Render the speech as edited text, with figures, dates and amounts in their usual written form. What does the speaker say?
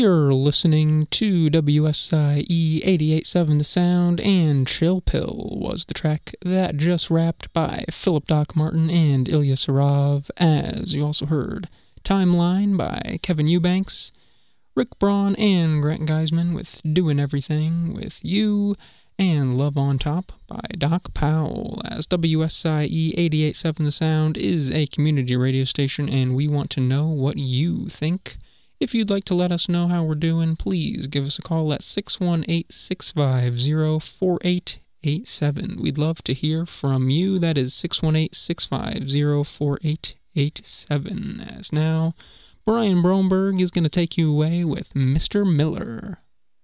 You're listening to WSIE 88.7 The Sound, and Chill Pill was the track that just wrapped by Philip Doc Martin and Ilya Sarov, as you also heard Timeline by Kevin Eubanks, Rick Braun and Grant Geisman with Doing Everything With You, and Love on Top by Doc Powell, as WSIE 88.7 The Sound is a community radio station, and we want to know what you think. If you'd like to let us know how we're doing, please give us a call at 618-650-4887. We'd love to hear from you. That is 618-650-4887. As now, Brian Bromberg is going to take you away with Mr. Miller.